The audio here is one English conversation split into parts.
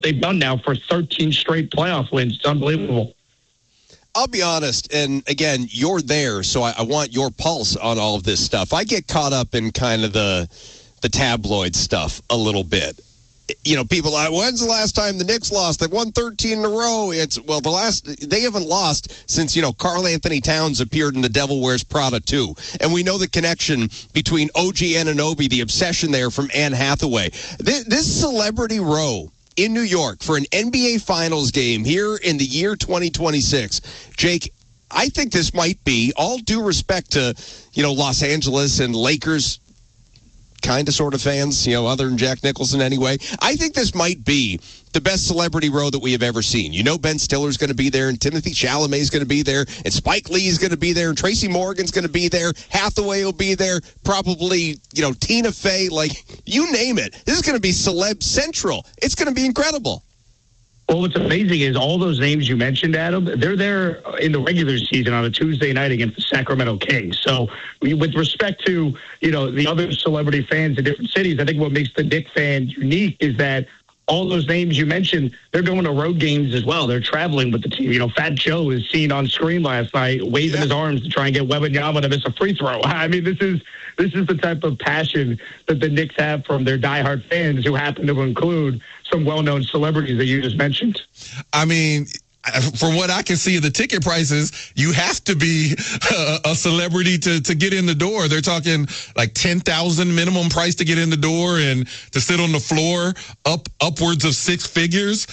they've done now for 13 straight playoff wins. It's unbelievable. I'll be honest, and again, you're there, so I want your pulse on all of this stuff. I get caught up in kind of the tabloid stuff a little bit. You know, people are, when's the last time the Knicks lost? They've won 13 in a row. They haven't lost since, Karl Anthony Towns appeared in The Devil Wears Prada 2. And we know the connection between OG Anunoby, the obsession there from Anne Hathaway. This celebrity row in New York for an NBA Finals game here in the year 2026. Jake, I think this might be, all due respect to, Los Angeles and Lakers kind of sort of fans, other than Jack Nicholson anyway. I think this might be the best celebrity row that we have ever seen. Ben Stiller's going to be there, and Timothée Chalamet's going to be there, and Spike Lee's going to be there, and Tracy Morgan's going to be there. Hathaway will be there. Probably, Tina Fey, you name it. This is going to be celeb central. It's going to be incredible. Well, what's amazing is all those names you mentioned, Adam, they're there in the regular season on a Tuesday night against the Sacramento Kings. So with respect to, the other celebrity fans in different cities, I think what makes the Knicks fan unique is that all those names you mentioned, they're going to road games as well. They're traveling with the team. Fat Joe is seen on screen last night waving his arms to try and get Wembanyama to miss a free throw. I mean, this is the type of passion that the Knicks have from their diehard fans, who happen to include some well-known celebrities that you just mentioned. I mean, from what I can see of the ticket prices, you have to be a celebrity to get in the door. They're talking like $10,000 minimum price to get in the door, and to sit on the floor upwards of six figures.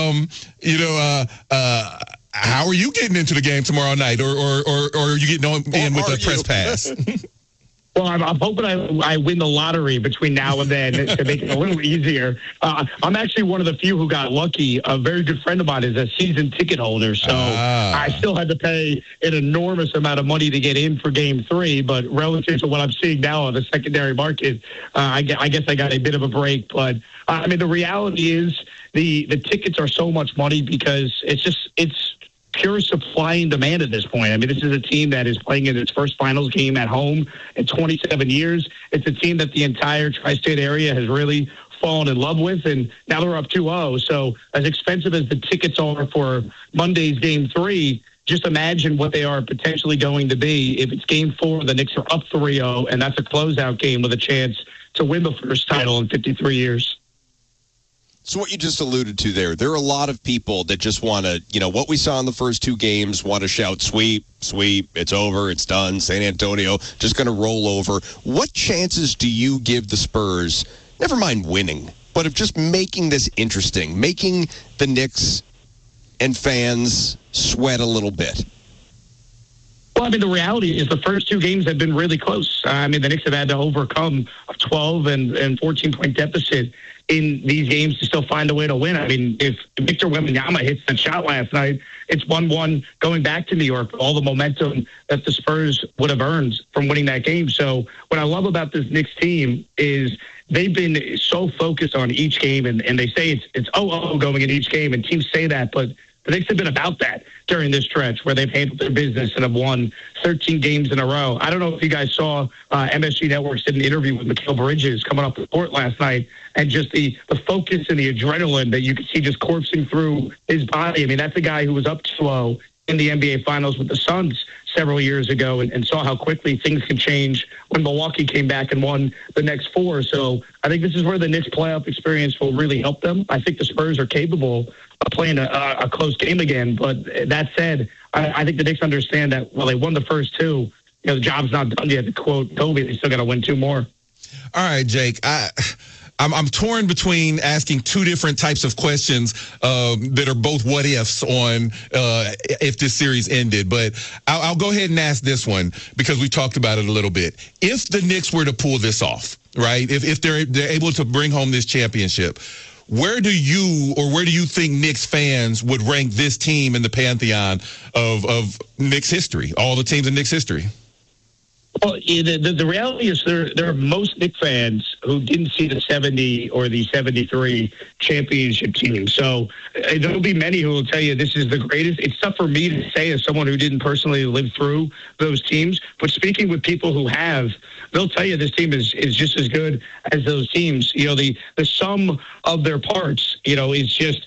How are you getting into the game tomorrow night, or are you getting in with a press pass? Well, I'm hoping I win the lottery between now and then to make it a little easier. I'm actually one of the few who got lucky. A very good friend of mine is a season ticket holder, so I still had to pay an enormous amount of money to get in for Game 3. But relative to what I'm seeing now on the secondary market, I guess I got a bit of a break. But the reality is the tickets are so much money because it's pure supply and demand at this point. I mean, this is a team that is playing in its first finals game at home in 27 years. It's a team that the entire tri-state area has really fallen in love with, and now they're up 2-0. So as expensive as the tickets are for Monday's Game 3, just imagine what they are potentially going to be if it's Game 4, the Knicks are up 3-0, and that's a closeout game with a chance to win the first title in 53 years. So what you just alluded to there are a lot of people that just want to, what we saw in the first two games, want to shout, sweep, it's over, it's done, San Antonio just going to roll over. What chances do you give the Spurs, never mind winning, but of just making this interesting, making the Knicks and fans sweat a little bit? Well, the reality is the first two games have been really close. The Knicks have had to overcome a 12 and 14-point deficit in these games to still find a way to win. If Victor Wembanyama hits that shot last night, it's 1-1 going back to New York, all the momentum that the Spurs would have earned from winning that game. So what I love about this Knicks team is they've been so focused on each game, and they say it's 0-0 going in each game, and teams say that, but the Knicks have been about that during this stretch where they've handled their business and have won 13 games in a row. I don't know if you guys saw MSG Networks did an interview with Mikal Bridges coming up the court last night, and just the focus and the adrenaline that you could see just coursing through his body. That's a guy who was up 2-0 in the NBA Finals with the Suns several years ago and saw how quickly things can change when Milwaukee came back and won the next four. So I think this is where the Knicks playoff experience will really help them. I think the Spurs are capable of playing a close game again. But that said, I think the Knicks understand that while they won the first two, the job's not done yet. To quote Kobe, they still got to win two more. All right, Jake. I'm torn between asking two different types of questions that are both what ifs on if this series ended. But I'll go ahead and ask this one because we talked about it a little bit. If the Knicks were to pull this off, right, if they're able to bring home this championship, where do you think Knicks fans would rank this team in the pantheon of Knicks history, all the teams in Knicks history? Well, the reality is there are most Knicks fans who didn't see the 70 or the 73 championship team. So there'll be many who will tell you this is the greatest. It's tough for me to say as someone who didn't personally live through those teams. But speaking with people who have, they'll tell you this team is just as good as those teams. The sum of their parts, is just